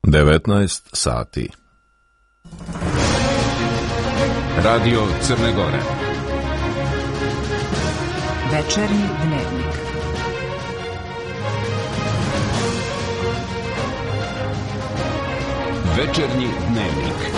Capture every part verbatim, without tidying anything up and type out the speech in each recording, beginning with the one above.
devetnaest sati. Radio Crne Gore. Večernji dnevnik. Večernji dnevnik.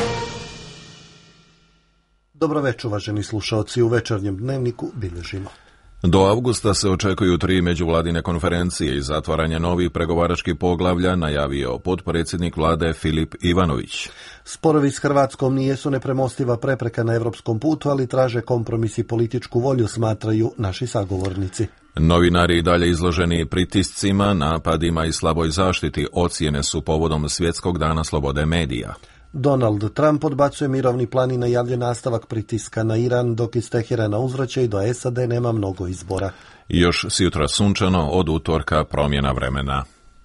Dobro večer, uvaženi slušalci, u Večernjem dnevniku bilježimo. Do avgusta se očekuju tri međuvladine konferencije i zatvaranje novih pregovaračkih poglavlja, najavio potpredsjednik vlade Filip Ivanović. Sporovi s Hrvatskom nijesu nepremostiva prepreka na europskom putu, ali traže kompromis i političku volju, smatraju naši sagovornici. Novinari i dalje izloženi pritiscima, napadima i slaboj zaštiti ocjene su povodom Svjetskog dana slobode medija. Donald Trump odbacuje mirovni plan i najavlja nastavak pritiska na Iran, dok iz Teherana uzvraća i do S A D nema mnogo izbora. Još sutra sunčano, od utorka promjena vremena.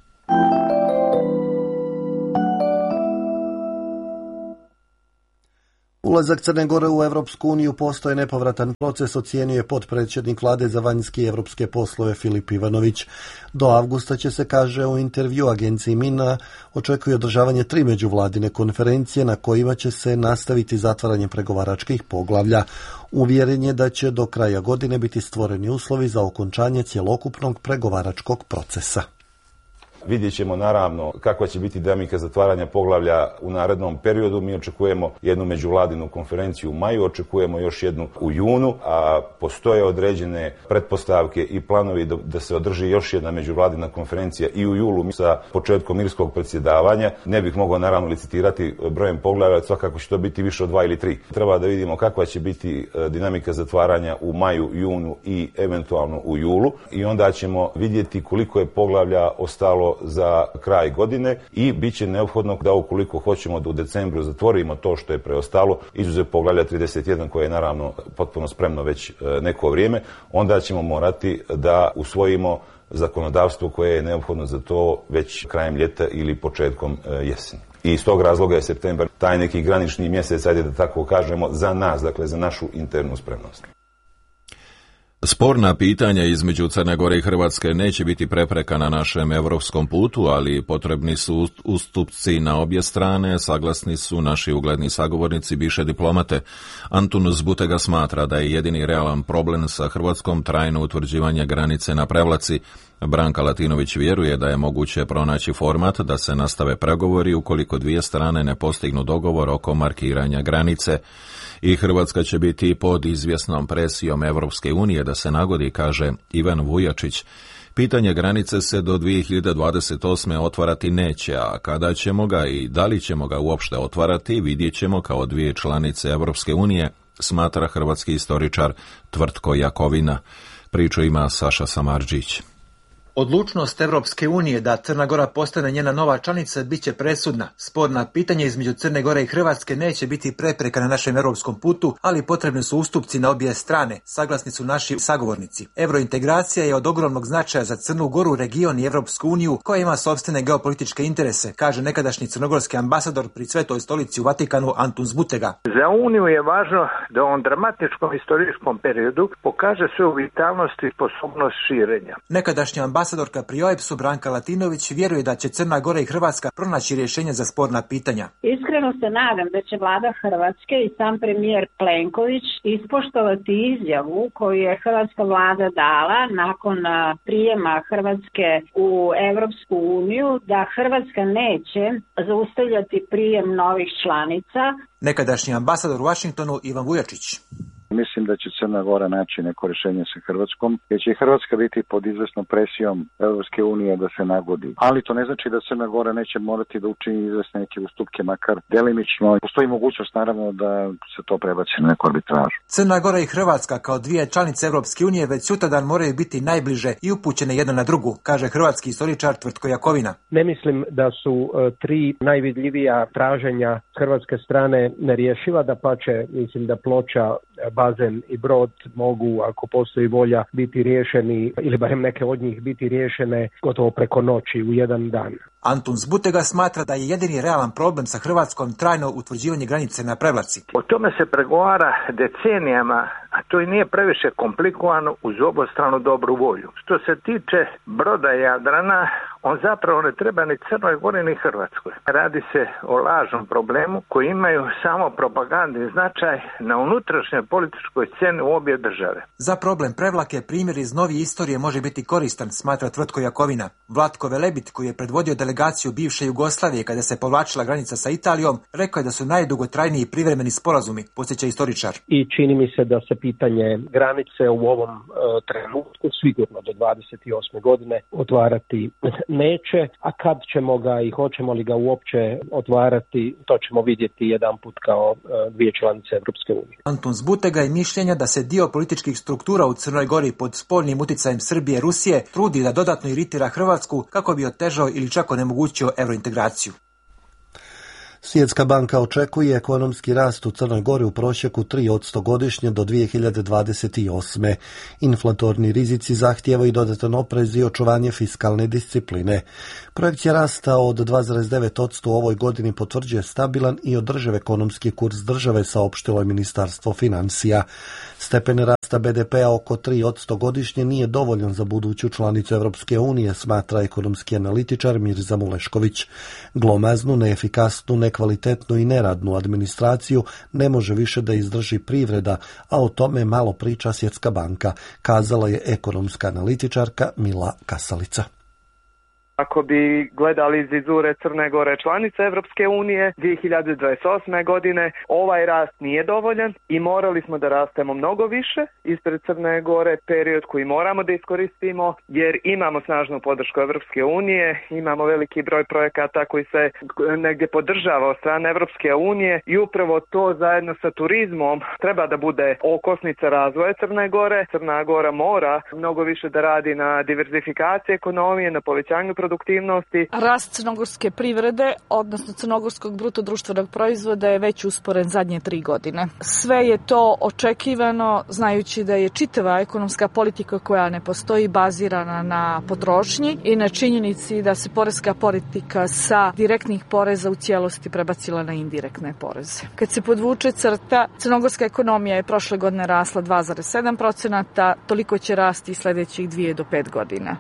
Ulazak Crne Gore u Europsku uniju postoje nepovratan proces, ocijenio je potpredsjednik vlade za vanjske i europske poslove Filip Ivanović. Do avgusta će se, kaže u intervju agenciji Mina, očekuje održavanje tri međuvladine konferencije na kojima će se nastaviti zatvaranje pregovaračkih poglavlja. Uvjeren je da će do kraja godine biti stvoreni uslovi za okončanje cjelokupnog pregovaračkog procesa. Vidjet ćemo naravno kakva će biti dinamika zatvaranja poglavlja u narednom periodu. Mi očekujemo jednu međuvladinu konferenciju u maju, očekujemo još jednu u junu, a postoje određene pretpostavke i planovi da se održi još jedna međuvladina konferencija i u julu sa početkom irskog predsjedavanja. Ne bih mogao naravno licitirati brojem poglavlja, svakako će to biti više od dva ili tri. Treba da vidimo kakva će biti dinamika zatvaranja u maju, junu i eventualno u julu i onda ćemo vidjeti koliko je poglavlja ostalo za kraj godine i bit će neophodno da ukoliko hoćemo da u decembru zatvorimo to što je preostalo, izuzev poglavlja trideset jedan koje je naravno potpuno spremno već neko vrijeme, onda ćemo morati da usvojimo zakonodavstvo koje je neophodno za to već krajem ljeta ili početkom jeseni. I iz tog razloga je septembar taj neki granični mjesec, ajde da tako kažemo, za nas, dakle za našu internu spremnost. Sporna pitanja između Crne Gore i Hrvatske neće biti prepreka na našem europskom putu, ali potrebni su ustupci na obje strane, saglasni su naši ugledni sagovornici, bivše diplomate. Antun Zbutega smatra da je jedini realan problem sa Hrvatskom trajno utvrđivanje granice na Prevlaci. Branka Latinović vjeruje da je moguće pronaći format da se nastave pregovori ukoliko dvije strane ne postignu dogovor oko markiranja granice. I Hrvatska će biti pod izvjesnom presijom Evropske unije da se nagodi, kaže Ivan Vujačić. Pitanje granice se do dvije hiljade dvadeset osme otvarati neće, a kada ćemo ga i da li ćemo ga uopšte otvarati, vidjet ćemo kao dvije članice Evropske unije, smatra hrvatski istoričar Tvrtko Jakovina. Priču ima Saša Samardžić. Odlučnost Evropske unije da Crna Gora postane njena nova članica bit će presudna. Sporna pitanja između Crne Gore i Hrvatske neće biti prepreka na našem europskom putu, ali potrebni su ustupci na obje strane, saglasni su naši sagovornici. Eurointegracija je od ogromnog značaja za Crnu Goru, region i Evropsku uniju, koja ima sopstvene geopolitičke interese, kaže nekadašnji crnogorski ambasador pri Svetoj stolici u Vatikanu Antun Zbutega. Za Uniju je važno da u ovom dramatičkom istorijskom periodu pokaže svoju vitalnost i sposobnost širenja. Nekadašnji ambasador Ambasadorka pri O E B S-u Branka Latinović vjeruje da će Crna Gora i Hrvatska pronaći rješenje za sporna pitanja. Iskreno se nadam da će vlada Hrvatske i sam premijer Plenković ispoštovati izjavu koju je hrvatska vlada dala nakon prijema Hrvatske u Europsku uniju, da Hrvatska neće zaustavljati prijem novih članica. Nekadašnji ambasador u Washingtonu Ivan Vujačić. Mislim da će Crna Gora naći neko rješenje sa Hrvatskom, jer će Hrvatska biti pod izvesnom presijom Europske unije da se nagodi. Ali to ne znači da Crna Gora neće morati da učini izvesne neke ustupke, makar delimično. Postoji mogućnost naravno da se to prebaci na neku arbitražu. Crna Gora i Hrvatska kao dvije članice Europske unije već sutradan moraju biti najbliže i upućene jedna na drugu, kaže hrvatski istoričar Tvrtko Jakovina. Ne mislim da su uh, tri najvidljivija traženja hrvatske strane nerješiva, da pače mislim da Ploča, bazen i brod mogu, ako postoji volja, biti riješeni ili barem neke od njih biti riješene gotovo preko noći u jedan dan. Antun Zbutega smatra da je jedini realan problem sa Hrvatskom trajno utvrđivanje granice na Prevlaci. O tome se pregovara decenijama, a to i nije previše komplikovano uz obostranu dobru volju. Što se tiče broda Jadrana, on zapravo ne treba ni Crnoj Gori ni Hrvatskoj. Radi se o lažnom problemu koji imaju samo propagandni značaj na unutrašnjoj političkoj sceni u obje države. Za problem Prevlake primjer iz novije istorije može biti koristan, smatra Tvrtko Jakovina. Vlatko Velebit, koji je predvodio delegaciju bivše Jugoslavije kada se povlačila granica sa Italijom, rekao je da su najdugotrajniji privremeni sporazumi, podsjeća istoričar. I čini mi se da se pitanje granice u ovom e, trenutku sigurno do dvadeset osme godine otvarati neće, a kad ćemo ga i hoćemo li ga uopće otvarati, to ćemo vidjeti jedan put kao e, dvije članice Europske unije. Antun Zbutega je mišljenja da se dio političkih struktura u Crnoj Gori pod spoljnim utjecajem Srbije i Rusije trudi da dodatno iritira Hrvatsku kako bi otežao ili čak onemogućio eurointegraciju. Svjetska banka očekuje ekonomski rast u Crnoj Gori u prosjeku tri posto godišnje do dvije hiljade dvadeset osme. Inflatorni rizici zahtijevaju dodatan oprez i očuvanje fiskalne discipline. Projekcija rasta od dva zarez devet posto u ovoj godini potvrđuje stabilan i održiv ekonomski kurs države, saopštilo je Ministarstvo financija. Stepen rasta be de pea oko tri posto godišnje nije dovoljan za buduću članicu Europske unije, smatra ekonomski analitičar Mirza Mulešković. Glomaznu, neefikasnu, nekvalitetnu i neradnu administraciju ne može više da izdrži privreda, a o tome malo priča Svjetska banka, kazala je ekonomska analitičarka Mila Kasalica. Ako bi gledali iz vizure Crne Gore članice Evropske unije, dvije hiljade dvadeset osme godine ovaj rast nije dovoljan i morali smo da rastemo mnogo više. Ispred Crne Gore period koji moramo da iskoristimo jer imamo snažnu podršku Evropske unije, imamo veliki broj projekata koji se negdje podržava od strane Evropske unije i upravo to zajedno sa turizmom treba da bude okosnica razvoja Crne Gore. Crna Gora mora mnogo više da radi na diverzifikaciji ekonomije, na povećanju produktivnosti. Rast crnogorske privrede, odnosno crnogorskog bruto društvenog proizvoda je već usporen zadnje tri godine. Sve je to očekivano, znajući da je čitava ekonomska politika koja ne postoji bazirana na potrošnji i na činjenici da se poreska politika sa direktnih poreza u cijelosti prebacila na indirektne poreze. Kad se podvuče crta, crnogorska ekonomija je prošle godine rasla dva zarez sedam posto, toliko će rasti sljedećih dvije do pet godina.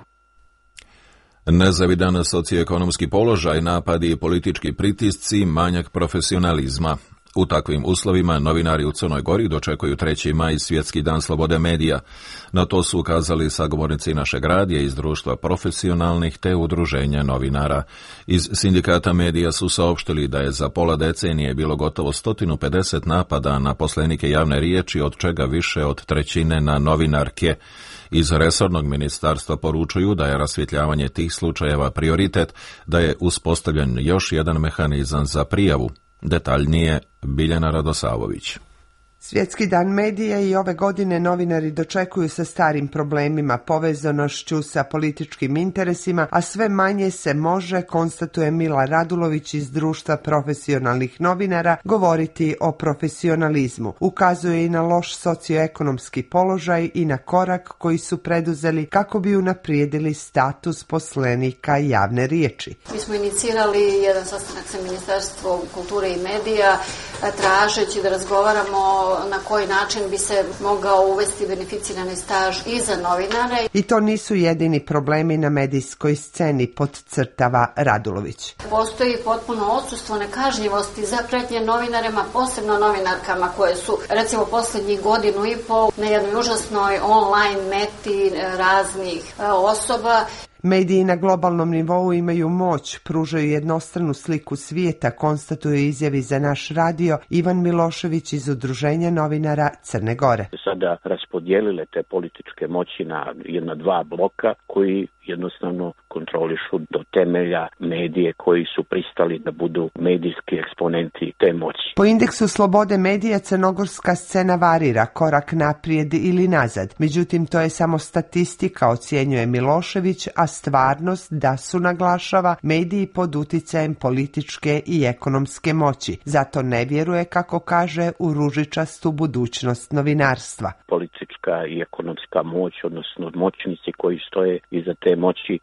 Nezavidan socioekonomski položaj, napadi i politički pritisci, manjak profesionalizma. U takvim uslovima novinari u Crnoj Gori dočekuju treći maj, Svjetski dan slobode medija. Na to su ukazali sagovornici našeg radija iz društva profesionalnih te udruženja novinara. Iz sindikata medija su saopštili da je za pola decenije bilo gotovo sto pedeset napada na poslenike javne riječi, od čega više od trećine na novinarke. Iz resornog ministarstva poručuju da je rasvjetljavanje tih slučajeva prioritet, da je uspostavljen još jedan mehanizam za prijavu. Detaljnije Biljana Radosavović. Svjetski dan medija i ove godine novinari dočekuju sa starim problemima, povezanošću sa političkim interesima, a sve manje se može, konstatuje Mila Radulović iz društva profesionalnih novinara, govoriti o profesionalizmu. Ukazuje i na loš socioekonomski položaj i na korak koji su preduzeli kako bi unaprijedili status poslenika javne riječi. Mi smo inicirali jedan sastanak sa Ministarstvom kulture i medija, tražeći da razgovaramo na koji način bi se mogao uvesti beneficirani staž i za novinare. I to nisu jedini problemi na medijskoj sceni, podcrtava Radulović. Postoji potpuno odsustvo nekažnjivosti za pretnje novinarima, posebno novinarkama koje su recimo posljednjih godinu i pol na jednoj užasnoj online meti raznih osoba. Mediji na globalnom nivou imaju moć, pružaju jednostranu sliku svijeta, konstatuje izjavi za naš radio Ivan Milošević iz Udruženja novinara Crne Gore. Sada raspodijelile te političke moći na jedna dva bloka koji jednostavno kontrolišu do temelja medije koji su pristali da budu medijski eksponenti te moći. Po indeksu slobode medija crnogorska scena varira, korak naprijed ili nazad. Međutim, to je samo statistika, ocjenjuje Milošević, a stvarnost da su, naglašava, mediji pod uticajem političke i ekonomske moći. Zato ne vjeruje, kako kaže, u ružičastu budućnost novinarstva. Politička i ekonomska moć, odnosno moćnici koji stoje iza te moći, jednostavno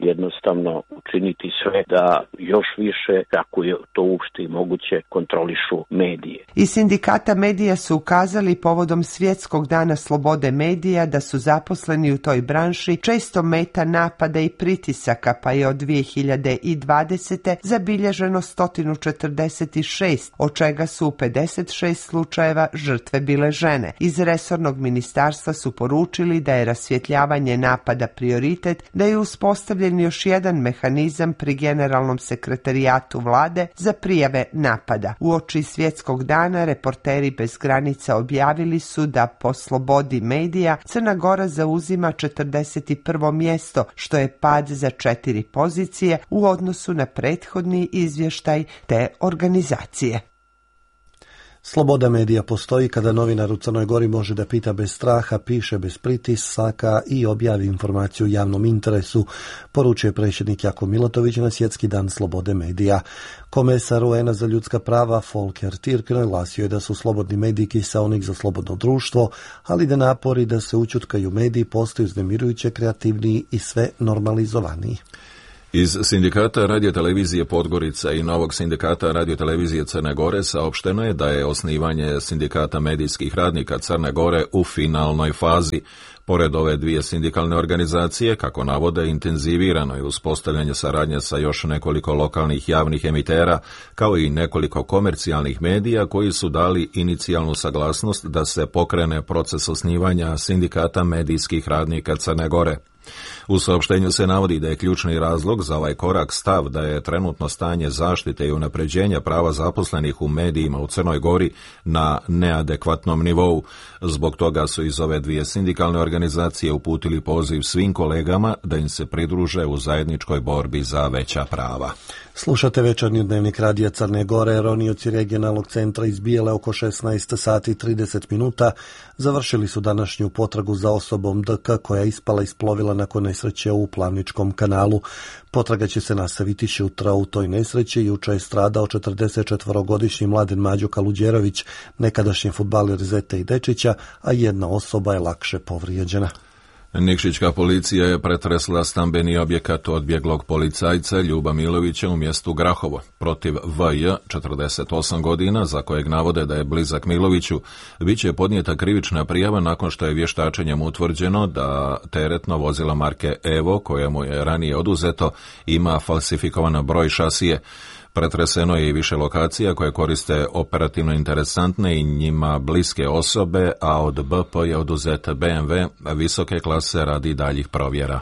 jednostavno učiniti sve da još više, ako je to uopšte i moguće, kontrolišu medije. Iz sindikata medija su ukazali povodom Svjetskog dana slobode medija da su zaposleni u toj branši često meta napada i pritisaka, pa je od dvije hiljade dvadesete zabilježeno sto četrdeset šest, od čega su u pedeset šest slučajeva žrtve bile žene. Iz resornog ministarstva su poručili da je rasvjetljavanje napada prioritet, da je uspostavljen još jedan mehanizam pri generalnom sekretarijatu vlade za prijave napada. Uoči Svjetskog dana Reporteri bez granica objavili su da po slobodi medija Crna Gora zauzima četrdeset prvo mjesto, što je pad za četiri pozicije u odnosu na prethodni izvještaj te organizacije. Sloboda medija postoji kada novinar u Crnoj Gori može da pita bez straha, piše bez pritisaka i objavi informaciju u javnom interesu, poručuje predsjednik Jako Milatović na Svjetski dan slobode medija. Komesar U N-a za ljudska prava Volker Türk naglasio je da su slobodni mediji kiseonik za slobodno društvo, ali da napori da se učutkaju mediji postaju uznemirujuće kreativniji i sve normalizovaniji. Iz sindikata radiotelevizije Podgorica i novog sindikata radiotelevizije Crne Gore saopšteno je da je osnivanje sindikata medijskih radnika Crne Gore u finalnoj fazi. Pored ove dvije sindikalne organizacije, kako navode, intenzivirano je uspostavljanje saradnje sa još nekoliko lokalnih javnih emitera, kao i nekoliko komercijalnih medija koji su dali inicijalnu saglasnost da se pokrene proces osnivanja sindikata medijskih radnika Crne Gore. U saopštenju se navodi da je ključni razlog za ovaj korak stav da je trenutno stanje zaštite i unapređenja prava zaposlenih u medijima u Crnoj Gori na neadekvatnom nivou. Zbog toga su iz ove dvije sindikalne organizacije uputili poziv svim kolegama da im se pridruže u zajedničkoj borbi za veća prava. Slušate večernji dnevnik radija Crne Gore. Ronioci regionalnog centra iz Bijele oko šesnaest sati i trideset minuta završili su današnju potragu za osobom D K koja je ispala iz plovila nakon nesreće u Plavničkom kanalu. Potraga će se nastaviti sutra. U toj nesreći juče je stradao četrdesetčetvorogodišnji Mladen Mađo Kaluđerović, nekadašnji fudbaler Zete i Dečića, a jedna osoba je lakše povrijeđena. Nikšićka policija je pretresla stambeni objekat odbjeglog policajca Ljuba Milovića u mjestu Grahovo. Protiv V J, četrdeset osam godina, za kojeg navode da je blizak Miloviću, bit će podnijeta krivična prijava nakon što je vještačenjem utvrđeno da teretno vozilo marke Evo, kojemu je ranije oduzeto, ima falsifikovan broj šasije. Pretreseno je i više lokacija koje koriste operativno interesantne i njima bliske osobe, a od B P je oduzet B M W visoke klase radi daljih provjera.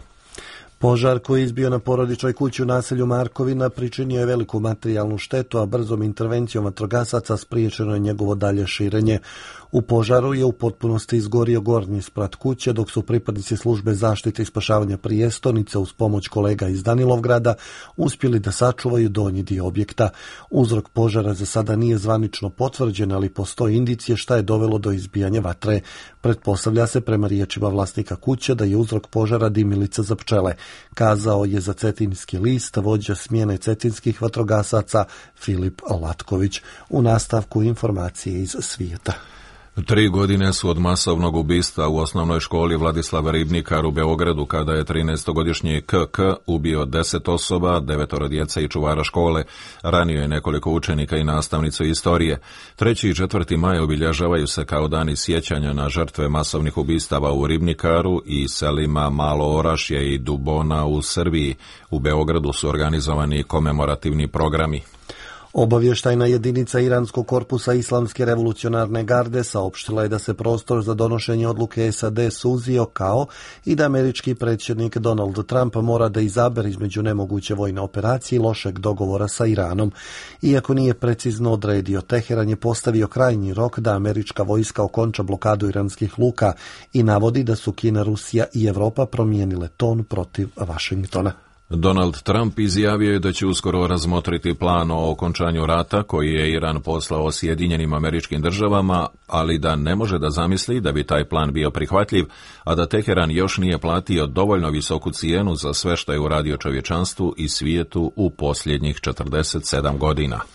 Požar koji je izbio na porodičnoj kući u naselju Markovina pričinio je veliku materijalnu štetu, a brzom intervencijom vatrogasaca spriječeno je njegovo dalje širenje. U požaru je u potpunosti izgorio gornji sprat kuće, dok su pripadnici službe zaštite i spašavanja Prijestonice uz pomoć kolega iz Danilovgrada uspjeli da sačuvaju donji dio objekta. Uzrok požara za sada nije zvanično potvrđen, ali postoji indicije šta je dovelo do izbijanja vatre. Pretpostavlja se prema riječima vlasnika kuće da je uzrok požara dimilica za pčele. Kazao je za Cetinski list vođa smjene cetinskih vatrogasaca Filip Latković. U nastavku informacije iz svijeta. Tri godine su od masovnog ubistva u osnovnoj školi Vladislava Ribnikar u Beogradu, kada je trinaestogodišnji K K ubio deset osoba, devetoro djece i čuvara škole. Ranio je nekoliko učenika i nastavnicu istorije. Treći i četvrti maj obilježavaju se kao dani sjećanja na žrtve masovnih ubistava u Ribnikaru i selima Malo Orašje i Dubona u Srbiji. U Beogradu su organizovani komemorativni programi. Obavještajna jedinica Iranskog korpusa Islamske revolucionarne garde saopštila je da se prostor za donošenje odluke S A D suzio kao i da američki predsjednik Donald Trump mora da izabere između nemoguće vojne operacije i lošeg dogovora sa Iranom. Iako nije precizno odredio, Teheran je postavio krajnji rok da američka vojska okonča blokadu iranskih luka i navodi da su Kina, Rusija i Evropa promijenile ton protiv Vašingtona. Donald Trump izjavio je da će uskoro razmotriti plan o okončanju rata koji je Iran poslao Sjedinjenim Američkim Državama, ali da ne može da zamisli da bi taj plan bio prihvatljiv, a da Teheran još nije platio dovoljno visoku cijenu za sve što je uradio čovječanstvu i svijetu u posljednjih četrdeset sedam godina.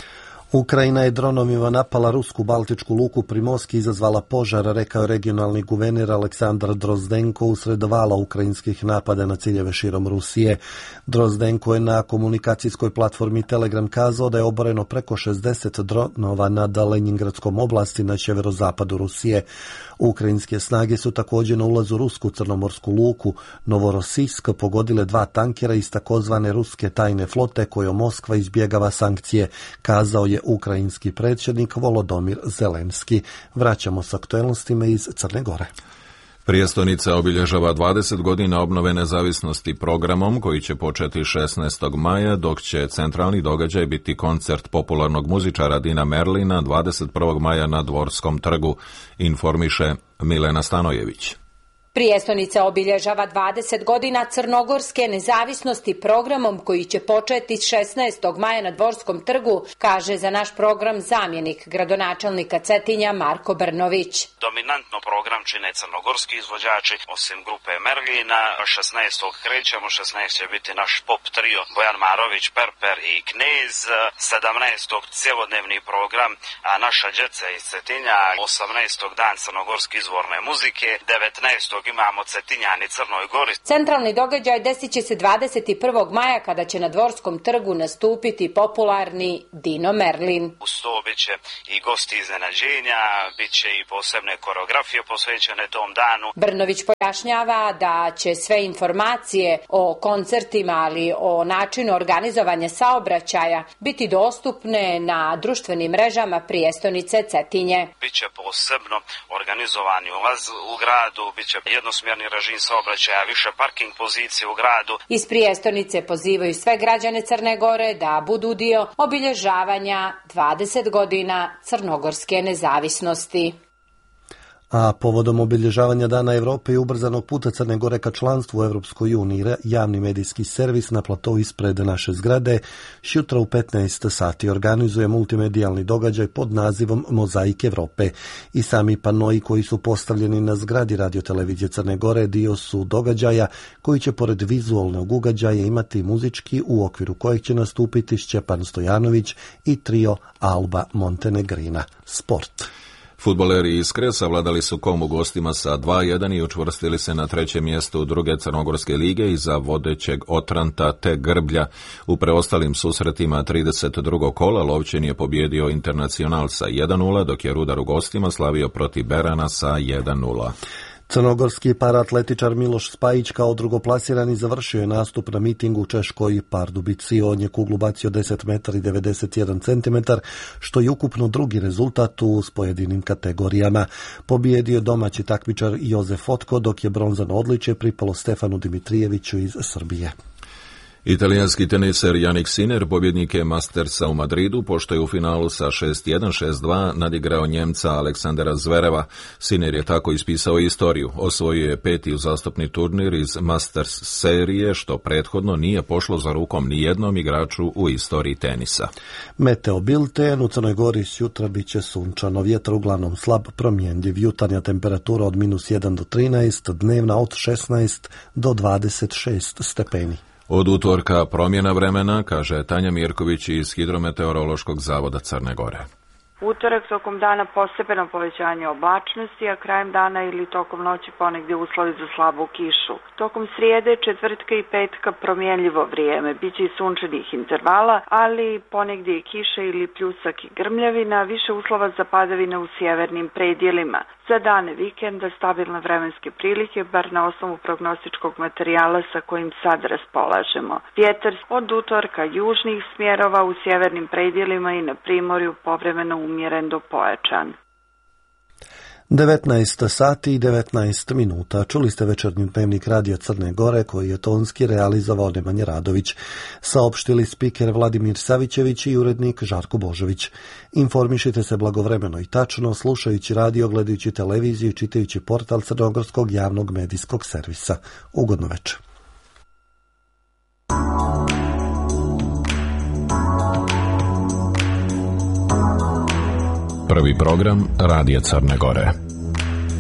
Ukrajina je dronovima napala rusku baltičku luku Primorski i izazvala požar, rekao je regionalni guverner Aleksandar Drozdenko usred vala ukrajinskih napada na ciljeve širom Rusije. Drozdenko je na komunikacijskoj platformi Telegram kazao da je oboreno preko šezdeset dronova nad Leningradskom oblasti na sjeverozapadu Rusije. Ukrajinske snage su također na ulazu rusku crnomorsku luku Novorosisk pogodile dva tankera iz takozvane ruske tajne flote kojom Moskva izbjegava sankcije, kazao je ukrajinski predsjednik Volodomir Zelenski. Vraćamo s aktualnostima iz Crne Gore. Prijestolnica obilježava dvadeset godina obnove nezavisnosti programom koji će početi šesnaestog maja, dok će centralni događaj biti koncert popularnog muzičara Dina Merlina dvadeset prvog maja na Dvorskom trgu, informiše Milena Stanojević. Prijestolnica obilježava dvadeset godina crnogorske nezavisnosti programom koji će početi šesnaestog maja na Dvorskom trgu, kaže za naš program zamjenik gradonačelnika Cetinja Marko Brnović. Dominantno program čine crnogorski izvođači, osim grupe Merlina. šesnaestog krećemo, šesnaest će biti naš pop trio Bojan Marović, Perper i Knez. sedamnaestog cjelodnevni program, a naša djeca iz Cetinja. osamnaestog dan crnogorske izvorne muzike. devetnaestog imamo Cetinjani Crnoj Gori. Centralni događaj desit će se dvadeset prvog maja kada će na Dvorskom trgu nastupiti popularni Dino Merlin. Uz to bit će i gosti iznenađenja, bit će i posebne koreografije posvećene tom danu. Brnović pojašnjava da će sve informacije o koncertima, ali o načinu organizovanja saobraćaja biti dostupne na društvenim mrežama prijestolnice Cetinje. Biće posebno organizovani ulaz u gradu, bit će jednosmjerni režim saobraćaja, više parking pozicije u gradu. Iz prijestolnice pozivaju sve građane Crne Gore da budu dio obilježavanja dvadeset godina crnogorske nezavisnosti. A povodom obilježavanja Dana Europe i ubrzanog puta Crne Gore ka članstvu u Europskoj uniji, javni medijski servis na platovu ispred naše zgrade šutra u petnaest sati organizuje multimedijalni događaj pod nazivom Mozaik Europe. I sami panoi koji su postavljeni na zgradi radiotelevizije Crne Gore dio su događaja koji će pored vizualnog ugađaja imati muzički, u okviru kojeg će nastupiti Šćepan Stojanović i trio Alba Montenegrina. Sport. Fudbaleri Iskre savladali su Kom u gostima sa dva jedan i učvrstili se na trećem mjestu druge crnogorske lige iza vodećeg Otranta te Grblja. U preostalim susretima trideset drugog kola Lovćen je pobjedio Internacional sa jedan nula, dok je Rudar u gostima slavio protiv Berana sa jedan nula. Crnogorski paraatletičar Miloš Spajić kao drugoplasirani završio je nastup na mitingu u Češkoj Pardubici. On je kuglu bacio deset metara i devedeset jedan centimetar, što je ukupno drugi rezultat u s pojedinim kategorijama. Pobijedio domaći takmičar Jozef Otko, dok je bronzano odličje pripalo Stefanu Dimitrijeviću iz Srbije. Italijanski teniser Jannik Sinner, pobjednik je Mastersa u Madridu, pošto je u finalu sa šest jedan šest dva nadigrao Njemca Aleksandra Zvereva. Sinner je tako ispisao istoriju. Osvojio je peti uzastopni turnir iz Masters serije, što prethodno nije pošlo za rukom ni jednom igraču u istoriji tenisa. Meteo Bilten, u Crnoj Gori sjutra bit će sunčano, vjetar uglavnom slab, promjenjiv, jutarnja temperatura od minus jedan do trinaest, dnevna od šesnaest do dvadeset šest stepeni. Od utorka promjena vremena, kaže Tanja Mirković iz Hidrometeorološkog zavoda Crne Gore. Utorak tokom dana postepeno povećanje oblačnosti, a krajem dana ili tokom noći ponegdje uslovi za slabu kišu. Tokom srijede, četvrtka i petka promjenljivo vrijeme, bit će i sunčanih intervala, ali ponegdje i kiše ili pljusak i grmljavina, više uslova za padavine u sjevernim predjelima. Za dane vikenda stabilne vremenske prilike, bar na osnovu prognostičkog materijala sa kojim sad raspolažemo. Vjetar od utorka južnih smjerova u sjevernim predjelima i na primorju povremeno umjeren do pojačan. devetnaest sati i devetnaest minuta. Čuli ste večernji dnevnik Radio Crne Gore koji je tonski realizovao Nemanja Radović. Saopštili spiker Vladimir Savićević i urednik Žarko Božović. Informišite se blagovremeno i tačno slušajući radio, gledajući televiziju i čitajući portal Crnogorskog javnog medijskog servisa. Ugodno večer. Prvi program Radija Crne Gore.